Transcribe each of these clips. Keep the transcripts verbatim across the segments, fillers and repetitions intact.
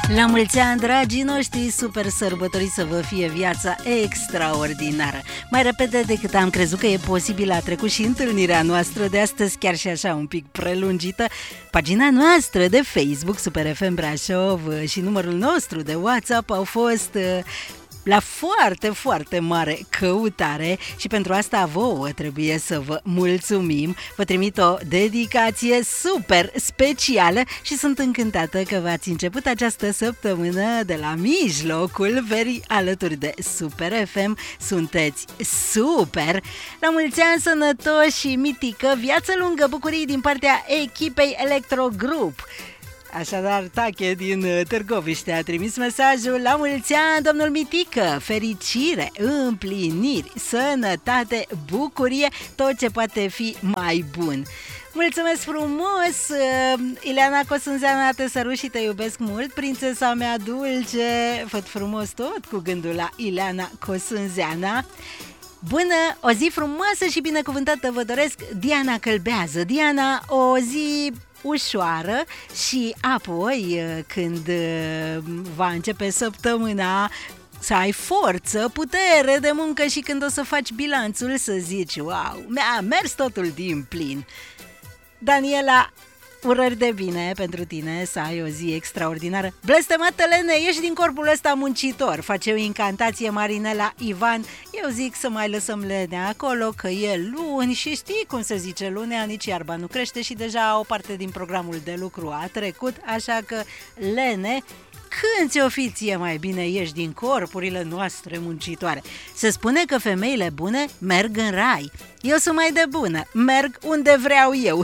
La mulți ani, dragii noștri, super sărbători, să vă fie viața extraordinară. Mai repede decât am crezut că e posibil, a trecut și întâlnirea noastră de astăzi, chiar și așa un pic prelungită. Pagina noastră de Facebook, Super F M Brașov, și numărul nostru de WhatsApp au fost la foarte, foarte mare căutare și pentru asta vouă trebuie să vă mulțumim. Vă trimit o dedicație super specială și sunt încântată că v-ați început această săptămână de la mijlocul verii alături de Super F M. Sunteți super! La mulți ani, sănătoși și mitică, viață lungă, bucurii din partea echipei Electro Group. Așadar, Tache din Târgoviște a trimis mesajul: la mulți ani, domnul Mitică, fericire, împliniri, sănătate, bucurie, tot ce poate fi mai bun. Mulțumesc frumos, Ileana Cosânzeana, te sărut și te iubesc mult, prințesa mea dulce, făt frumos tot cu gândul la Ileana Cosânzeana. Bună, o zi frumoasă și binecuvântată vă doresc, Diana Călbează. Diana, o zi ușoară și apoi, când va începe săptămâna, să ai forță, putere de muncă și când o să faci bilanțul să zici: wow, mi-a mers totul din plin. Daniela, urări de bine pentru tine, să ai o zi extraordinară. Blestemată Lene, ieși din corpul ăsta muncitor, face o incantație Marinela Ivan. Eu zic să mai lăsăm Lenea acolo, că e luni și știi cum se zice, lunea nici iarba nu crește și deja o parte din programul de lucru a trecut, așa că, Lene, când ți-o fi ție mai bine, ieși din corpurile noastre muncitoare. Se spune că femeile bune merg în rai. Eu sunt mai de bună, merg unde vreau eu.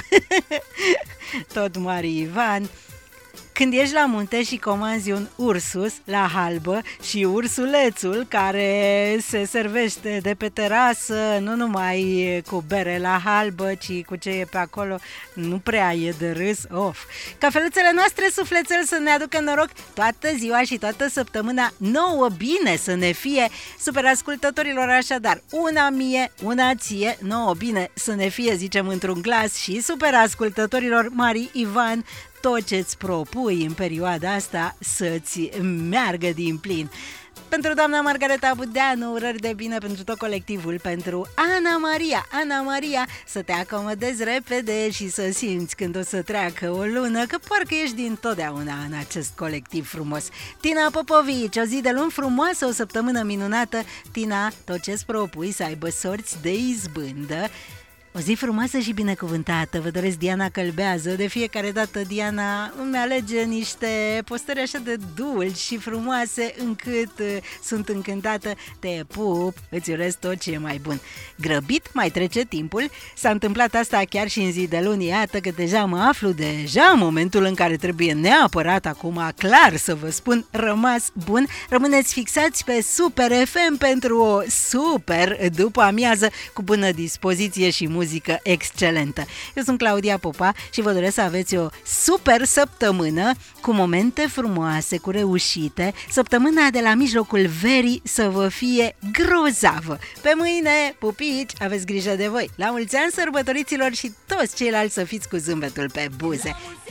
Tot Mari Ivan. Când ești la munte și comanzi un ursus la halbă și ursulețul care se servește de pe terasă, nu numai cu bere la halbă, ci cu ce e pe acolo, nu prea e de râs. Of! Cafeluțele noastre sufletel să ne aducă noroc toată ziua și toată săptămâna, nouă bine să ne fie, super ascultătorilor, așadar, una mie, una ție, nouă bine să ne fie, zicem într-un glas, și super ascultătorilor, Mari Ivan, tot ce-ți propui în perioada asta să-ți meargă din plin. Pentru doamna Margareta Budeanu, urări de bine pentru tot colectivul, pentru Ana Maria, Ana Maria, să te acomodezi repede și să simți când o să treacă o lună, că parcă ești dintotdeauna în acest colectiv frumos. Tina Popovici, o zi de luni frumoasă, o săptămână minunată. Tina, tot ce-ți propui să aibă sorți de izbândă. O zi frumoasă și binecuvântată, vă doresc, Diana Călbează. De fiecare dată Diana îmi alege niște postări așa de dulci și frumoase încât sunt încântată. Te pup, îți urez tot ce e mai bun. Grăbit mai trece timpul, s-a întâmplat asta chiar și în zi de luni, iată că deja mă aflu deja în momentul în care trebuie neapărat acum, clar să vă spun, rămas bun. Rămâneți fixați pe Super F M pentru o super după amiază cu bună dispoziție și muzică muzică excelentă. Eu sunt Claudia Popa și vă doresc să aveți o super săptămână cu momente frumoase, cu reușite. Săptămâna de la mijlocul verii să vă fie grozavă. Pe mâine, pupici, aveți grijă de voi. La mulți ani sărbătoriților și toți ceilalți să fiți cu zâmbetul pe buze.